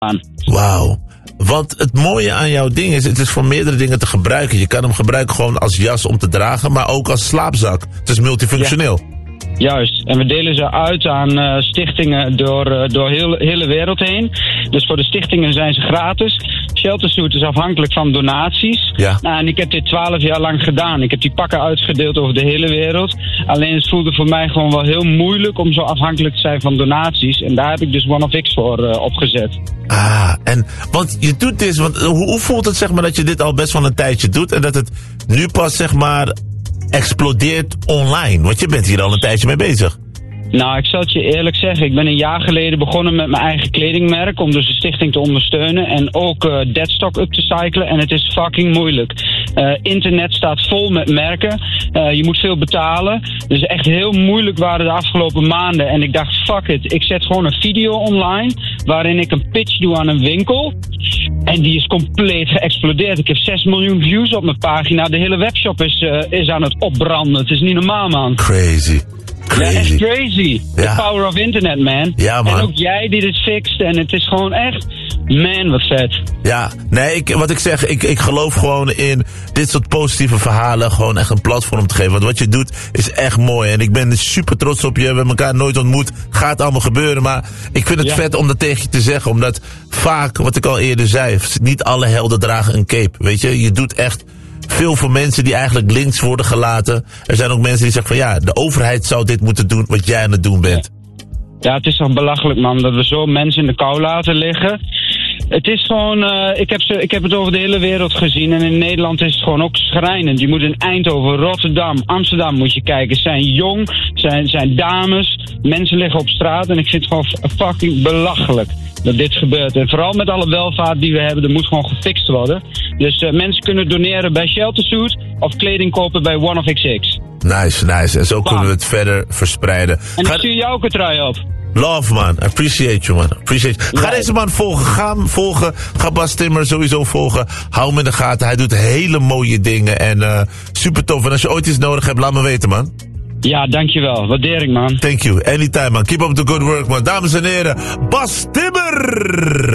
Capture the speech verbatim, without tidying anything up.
aan. Wauw. Want het mooie aan jouw ding is, het is voor meerdere dingen te gebruiken. Je kan hem gebruiken gewoon als jas om te dragen, maar ook als slaapzak. Het is multifunctioneel. Ja. Juist, en we delen ze uit aan uh, stichtingen door, uh, door heel, hele wereld heen. Dus voor de stichtingen zijn ze gratis. Sheltersuit is afhankelijk van donaties. Ja. Nou, en ik heb dit twaalf jaar lang gedaan. Ik heb die pakken uitgedeeld over de hele wereld. Alleen het voelde voor mij gewoon wel heel moeilijk om zo afhankelijk te zijn van donaties. En daar heb ik dus One of X voor uh, opgezet. Ah, en want je doet dit, want hoe, hoe voelt het zeg maar dat je dit al best wel een tijdje doet en dat het nu pas zeg maar explodeert online? Want je bent hier al een tijdje mee bezig. Nou, ik zal het je eerlijk zeggen. Ik ben een jaar geleden begonnen met mijn eigen kledingmerk om dus de stichting te ondersteunen en ook uh, deadstock up te cyclen. En het is fucking moeilijk. Uh, internet staat vol met merken. Uh, je moet veel betalen. Dus echt heel moeilijk waren de afgelopen maanden. En ik dacht, fuck it. Ik zet gewoon een video online waarin ik een pitch doe aan een winkel. En die is compleet geëxplodeerd. Ik heb zes miljoen views op mijn pagina. De hele webshop is, uh, is aan het opbranden. Het is niet normaal, man. Crazy. Crazy. Ja, echt crazy. Ja. The power of internet, man. Ja, man. En ook jij die dit fixt. En het is gewoon echt... Man, wat vet. Ja, nee, ik, wat ik zeg, ik, ik geloof gewoon in dit soort positieve verhalen. Gewoon echt een platform te geven. Want wat je doet is echt mooi. En ik ben super trots op je. We hebben elkaar nooit ontmoet. Gaat allemaal gebeuren. Maar ik vind het Ja. vet om dat tegen je te zeggen. Omdat vaak, wat ik al eerder zei, niet alle helden dragen een cape. Weet je, je doet echt veel voor mensen die eigenlijk links worden gelaten. Er zijn ook mensen die zeggen van ja, de overheid zou dit moeten doen wat jij aan het doen bent. Ja, het is toch belachelijk, man, dat we zo mensen in de kou laten liggen. Het is gewoon, uh, ik, heb ze, ik heb het over de hele wereld gezien en in Nederland is het gewoon ook schrijnend. Je moet in Eindhoven, Rotterdam, Amsterdam moet je kijken. Het zijn jong, zijn, zijn dames, mensen liggen op straat en ik vind het gewoon fucking belachelijk dat dit gebeurt. En vooral met alle welvaart die we hebben, er moet gewoon gefixt worden. Dus uh, mensen kunnen doneren bij Sheltersuit of kleding kopen bij One of X X. Nice, nice. En zo kunnen we het verder verspreiden. En Ga... ik stuur jou ook een trui op. Love, man. Appreciate you, man. Appreciate you. Ga Ja. deze man volgen. Ga hem volgen. Ga Bas Timmer sowieso volgen. Hou hem in de gaten. Hij doet hele mooie dingen. En uh, super tof. En als je ooit iets nodig hebt, laat me weten, man. Ja, dankjewel. Waardeer ik, man. Thank you. Anytime, man. Keep up the good work, man. Dames en heren, Bas Timmer!